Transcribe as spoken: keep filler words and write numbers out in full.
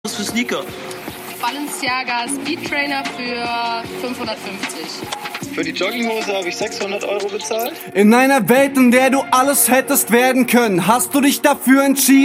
Was für Sneaker? Balenciaga Speed Trainer für fünfhundertfünfzig. Für die Jogginghose habe ich sechshundert Euro bezahlt. In einer Welt, in der du alles hättest werden können, hast du dich dafür entschieden,